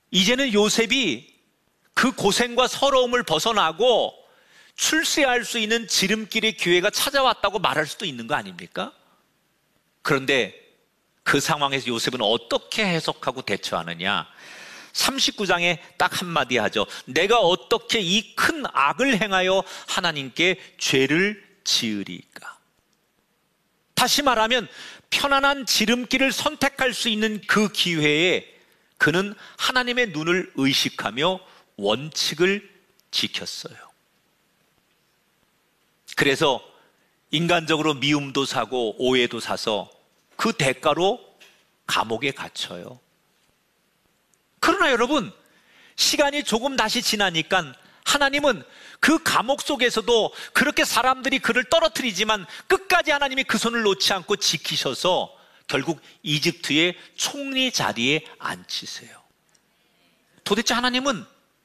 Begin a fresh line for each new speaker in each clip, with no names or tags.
이제는 요셉이 그 고생과 서러움을 벗어나고 출세할 수 있는 지름길의 기회가 찾아왔다고 말할 수도 있는 거 아닙니까? 그런데 그 상황에서 요셉은 어떻게 해석하고 대처하느냐? 39장에 딱 한마디 하죠. 내가 어떻게 이 큰 악을 행하여 하나님께 죄를 지으리까? 다시 말하면 편안한 지름길을 선택할 수 있는 그 기회에 그는 하나님의 눈을 의식하며 원칙을 지켰어요. 그래서 인간적으로 미움도 사고 오해도 사서 그 대가로 감옥에 갇혀요. 그러나 여러분, 시간이 조금 다시 지나니까 하나님은 그 감옥 속에서도 그렇게 사람들이 그를 떨어뜨리지만 끝까지 하나님이 그 손을 놓지 않고 지키셔서 결국 이집트의 총리 자리에 앉히세요. 도대체 하나님은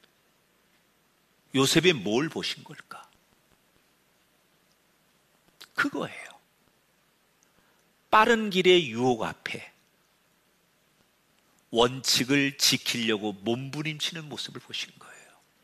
요셉에 뭘 보신 걸까? 그거예요. 빠른 길의 유혹 앞에 원칙을 지키려고 몸부림치는 모습을 보신 거예요.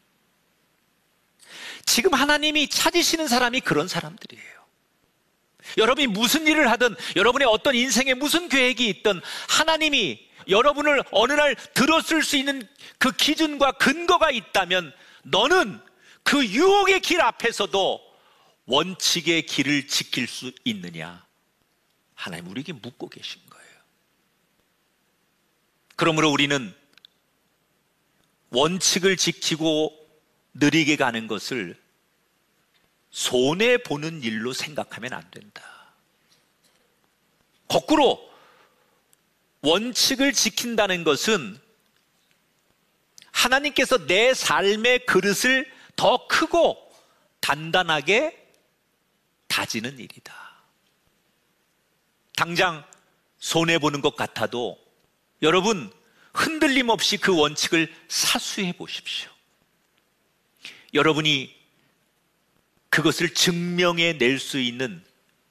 지금 하나님이 찾으시는 사람이 그런 사람들이에요. 여러분이 무슨 일을 하든, 여러분의 어떤 인생에 무슨 계획이 있든 하나님이 여러분을 어느 날 들었을 수 있는 그 기준과 근거가 있다면 너는 그 유혹의 길 앞에서도 원칙의 길을 지킬 수 있느냐? 하나님 우리에게 묻고 계신 거예요. 그러므로 우리는 원칙을 지키고 느리게 가는 것을 손해보는 일로 생각하면 안 된다. 거꾸로 원칙을 지킨다는 것은 하나님께서 내 삶의 그릇을 더 크고 단단하게 다지는 일이다. 당장 손해보는 것 같아도 여러분 흔들림 없이 그 원칙을 사수해 보십시오. 여러분이 그것을 증명해 낼 수 있는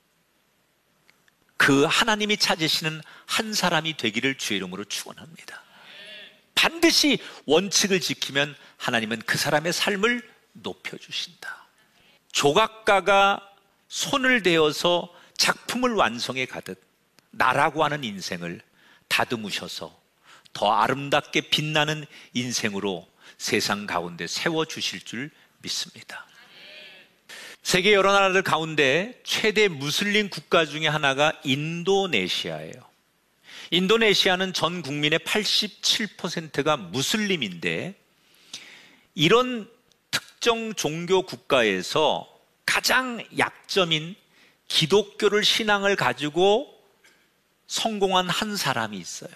그 하나님이 찾으시는 한 사람이 되기를 주의 이름으로 축원합니다. 반드시 원칙을 지키면 하나님은 그 사람의 삶을 높여주신다. 조각가가 손을 대어서 작품을 완성해 가듯 나라고 하는 인생을 다듬으셔서 더 아름답게 빛나는 인생으로 세상 가운데 세워주실 줄 믿습니다. 세계 여러 나라들 가운데 최대 무슬림 국가 중에 하나가 인도네시아예요. 인도네시아는 전 국민의 87%가 무슬림인데 이런 특정 종교 국가에서 가장 약점인 기독교를 신앙을 가지고 성공한 한 사람이 있어요.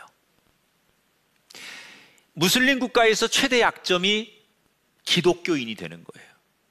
무슬림 국가에서 최대 약점이 기독교인이 되는 거예요.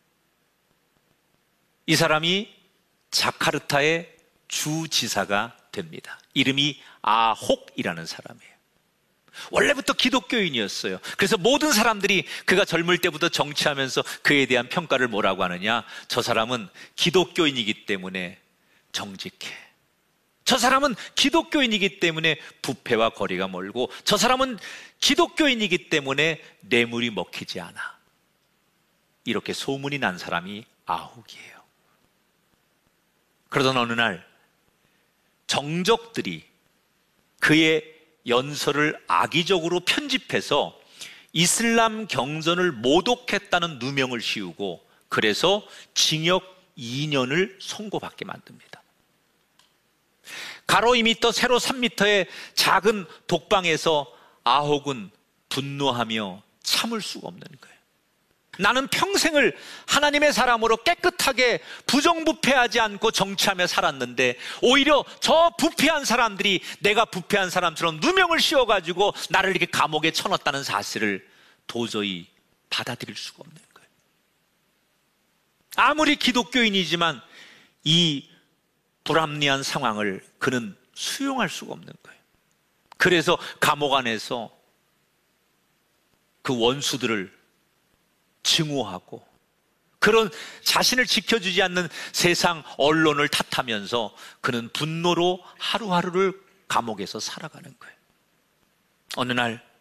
이 사람이 자카르타의 주지사가 됩니다. 이름이 아혹이라는 사람이에요. 원래부터 기독교인이었어요. 그래서 모든 사람들이 그가 젊을 때부터 정치하면서 그에 대한 평가를 뭐라고 하느냐? 저 사람은 기독교인이기 때문에 정직해. 저 사람은 기독교인이기 때문에 부패와 거리가 멀고, 저 사람은 기독교인이기 때문에 뇌물이 먹히지 않아. 이렇게 소문이 난 사람이 아혹이에요. 그러던 어느 날 정적들이 그의 연설을 악의적으로 편집해서 이슬람 경전을 모독했다는 누명을 씌우고, 그래서 징역 2년을 선고받게 만듭니다. 가로 2m, 세로 3m의 작은 독방에서 아혹은 분노하며 참을 수가 없는 거예요. 나는 평생을 하나님의 사람으로 깨끗하게 부정부패하지 않고 정치하며 살았는데 오히려 저 부패한 사람들이 내가 부패한 사람처럼 누명을 씌워가지고 나를 이렇게 감옥에 쳐넣었다는 사실을 도저히 받아들일 수가 없는 거예요. 아무리 기독교인이지만 이 불합리한 상황을 그는 수용할 수가 없는 거예요. 그래서 감옥 안에서 그 원수들을 증오하고, 그런 자신을 지켜주지 않는 세상 언론을 탓하면서 그는 분노로 하루하루를 감옥에서 살아가는 거예요. 어느 날